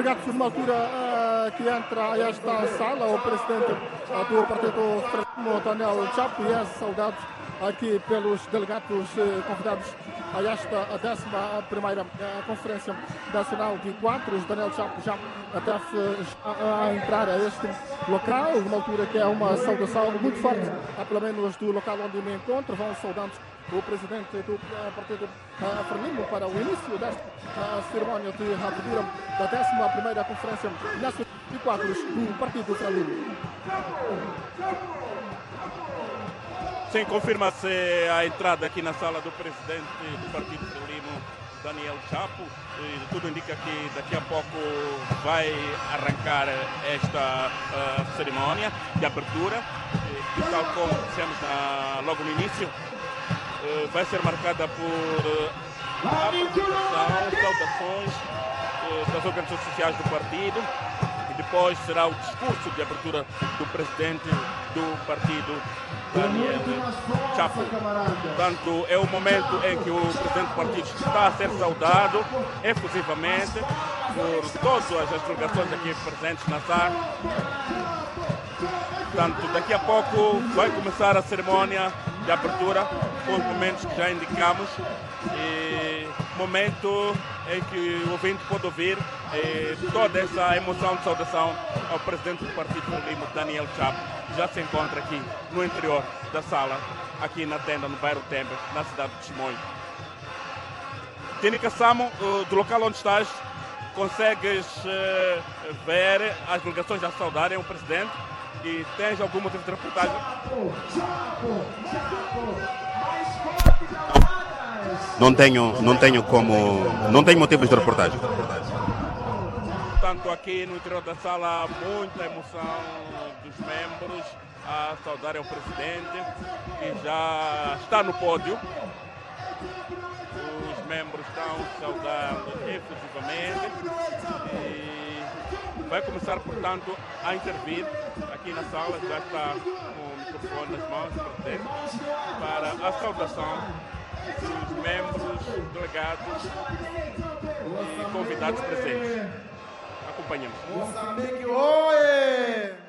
delegados, numa altura que entra a esta sala, o presidente do Partido Frelimo, Daniel Chapo, e é saudado aqui pelos delegados convidados a esta 11ª Conferência Nacional de Quadros. Daniel Chapo já deve a entrar a este local, numa altura que é uma saudação muito forte, pelo menos do local onde me encontro. Vão saudando o presidente do Partido Frelimo para o início desta cerimónia de abertura da 11ª Conferência Nacional de Quadros do Partido Frelimo. Sim, confirma-se a entrada aqui na sala do presidente do Partido Frelimo, Daniel Chapo. E tudo indica que daqui a pouco vai arrancar esta cerimónia de abertura. E tal como dissemos logo no início, vai ser marcada por apresentação, saudações das organizações sociais do partido. E depois será o discurso de abertura do presidente do partido, Daniel Chapo. Portanto, é o momento em que o presidente do partido está a ser saudado efusivamente por todas as delegações aqui presentes na sala. Portanto, daqui a pouco vai começar a cerimónia de abertura, com os momentos que já indicamos. E momento em que o ouvinte pode ouvir toda essa emoção de saudação ao presidente do Partido Frelimo, Daniel Chapo, que já se encontra aqui no interior da sala, aqui na tenda, no bairro Tembe, na cidade de Chimoio. Tini Samo, do local onde estás, consegues ver as delegações já saudarem o presidente e tens algum motivo de reportagem? Não tenho motivos de reportagem. Portanto, aqui no interior da sala, muita emoção dos membros a saudarem o presidente, que já está no pódio. Os membros estão saudando efusivamente e vai começar, portanto, a intervir aqui na sala. Já está com o microfone nas mãos do presidente para a saudação dos membros, delegados e convidados presentes. Acompanhemos. Moçambique, oê!